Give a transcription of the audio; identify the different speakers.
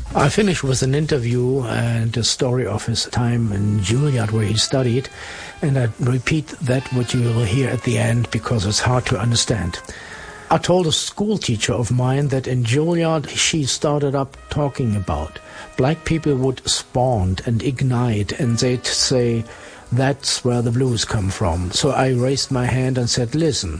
Speaker 1: I finished with an interview and a story of his time in Juilliard where he studied, and I repeat that what you will hear at the end because it's hard to understand. I told a school teacher of mine that in Juilliard she started up talking about black people would spawn and ignite, and they'd say, that's where the blues come from. So I raised my hand and said, listen,